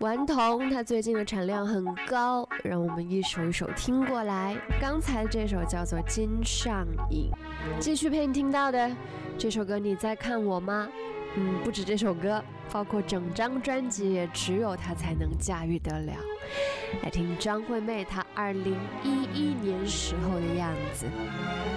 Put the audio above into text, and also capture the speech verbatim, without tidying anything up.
顽童它最近的产量很高，让我们一首一首听过来。刚才这首叫做《金上瘾》，继续陪你听到的这首歌，你在看我吗？嗯，不止这首歌，包括整张专辑也只有他才能驾驭得了。来听张惠妹她二零一一年时候的样子。